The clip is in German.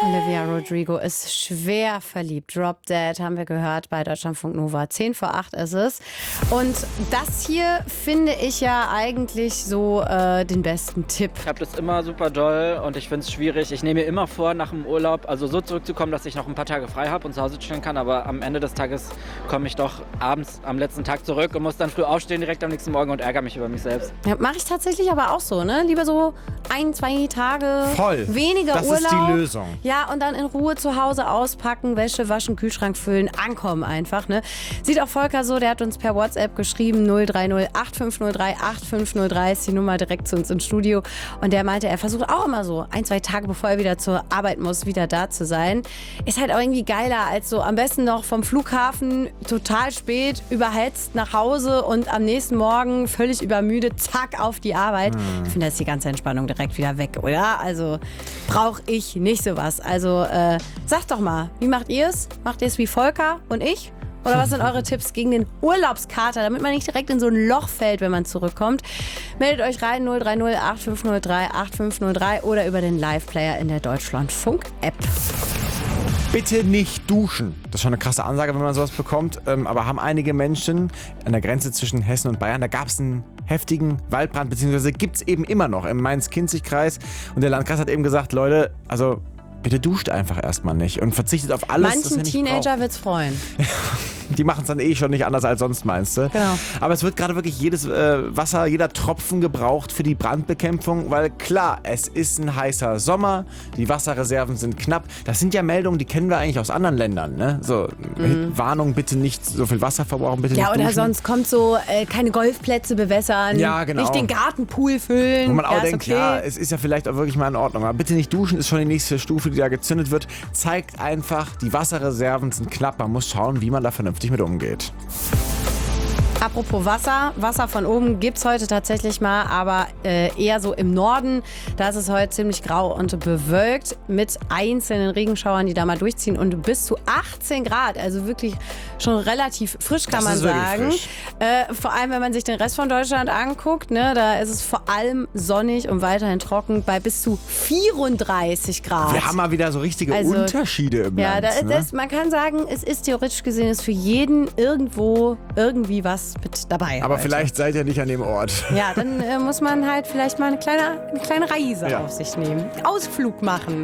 Olivia Rodrigo ist schwer verliebt. Drop Dead haben wir gehört bei Deutschlandfunk Nova. 10:08 ist es. Und das hier finde ich ja eigentlich so den besten Tipp. Ich habe das immer super doll und ich finde es schwierig. Ich nehme mir immer vor, nach dem Urlaub also so zurückzukommen, dass ich noch ein paar Tage frei habe und zu Hause chillen kann. Aber am Ende des Tages komme ich doch abends am letzten Tag zurück und muss dann früh aufstehen direkt am nächsten Morgen und ärgere mich über mich selbst. Ja, mache ich tatsächlich aber auch so, ne? Lieber so 1-2 Tage weniger das Urlaub. Das ist die Lösung. Ja, und dann in Ruhe zu Hause auspacken, Wäsche waschen, Kühlschrank füllen, ankommen einfach, ne? Sieht auch Volker so, der hat uns per WhatsApp geschrieben, 030 8503 8503 ist die Nummer direkt zu uns ins Studio. Und der meinte, er versucht auch immer so 1-2 Tage, bevor er wieder zur Arbeit muss, wieder da zu sein. Ist halt auch irgendwie geiler, als so am besten noch vom Flughafen total spät, überhetzt nach Hause und am nächsten Morgen völlig übermüdet, zack, auf die Arbeit. Ich finde, da ist die ganze Entspannung direkt wieder weg, oder? Also brauche ich nicht sowas. Also sagt doch mal, wie macht ihr es? Macht ihr es wie Volker und ich? Oder was sind eure Tipps gegen den Urlaubskater, damit man nicht direkt in so ein Loch fällt, wenn man zurückkommt? Meldet euch rein 030 8503 8503 oder über den Live-Player in der Deutschlandfunk-App. Bitte nicht duschen. Das ist schon eine krasse Ansage, wenn man sowas bekommt. Aber haben einige Menschen an der Grenze zwischen Hessen und Bayern, da gab es einen heftigen Waldbrand, beziehungsweise gibt es eben immer noch im Mainz-Kinzig-Kreis. Und der Landkreis hat eben gesagt, Leute, also bitte duscht einfach erstmal nicht und verzichtet auf alles. Manchen Teenager wird's freuen. Die machen es dann schon nicht anders als sonst, meinst du? Genau. Aber es wird gerade wirklich jedes Wasser, jeder Tropfen gebraucht für die Brandbekämpfung, weil klar, es ist ein heißer Sommer, die Wasserreserven sind knapp. Das sind ja Meldungen, die kennen wir eigentlich aus anderen Ländern, ne? So, Warnung, bitte nicht so viel Wasser verbrauchen, bitte nicht duschen. Ja, oder sonst kommt so, keine Golfplätze bewässern, ja, genau. Nicht den Gartenpool füllen. Wo man auch ja, denkt, okay. ja, es ist ja vielleicht auch wirklich mal in Ordnung. Aber bitte nicht duschen, ist schon die nächste Stufe, die da gezündet wird. Zeigt einfach, die Wasserreserven sind knapp. Man muss schauen, wie man da vernünftig mit umgeht. Apropos Wasser. Wasser von oben gibt's heute tatsächlich mal, aber eher so im Norden. Da ist es heute ziemlich grau und bewölkt mit einzelnen Regenschauern, die da mal durchziehen und bis zu 18 Grad. Also wirklich schon relativ frisch, kann man sagen. Vor allem, wenn man sich den Rest von Deutschland anguckt, ne, da ist es vor allem sonnig und weiterhin trocken bei bis zu 34 Grad. Wir haben mal wieder so richtige Unterschiede im Land. Ja, man kann sagen, es ist theoretisch gesehen ist für jeden irgendwo irgendwie was mit dabei. Aber heute. vielleicht seid ihr nicht an dem Ort. Ja, dann muss man halt vielleicht mal eine kleine Reise auf sich nehmen. Ausflug machen.